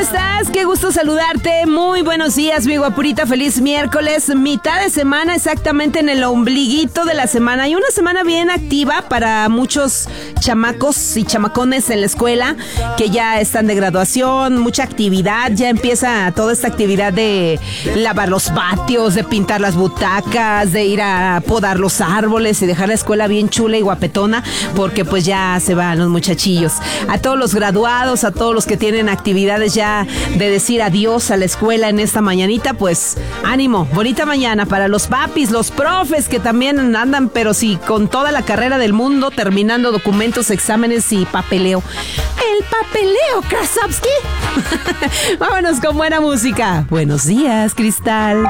¿Estás? Qué gusto saludarte. Muy buenos días, mi guapurita. Feliz miércoles. Mitad de semana, exactamente en el ombliguito de la semana. Y una semana bien activa para muchos chamacos y chamacones en la escuela que ya están de graduación. Mucha actividad. Ya empieza toda esta actividad de lavar los patios, de pintar las butacas, de ir a podar los árboles y dejar la escuela bien chula y guapetona, porque pues ya se van los muchachillos. A todos los graduados, a todos los que tienen actividades ya de decir adiós a la escuela en esta mañanita, pues ánimo, bonita mañana para los papis, los profes que también andan, pero sí, con toda la carrera del mundo, terminando documentos, exámenes y papeleo. El papeleo, Krasovsky. Vámonos con buena música. Buenos días, Cristal.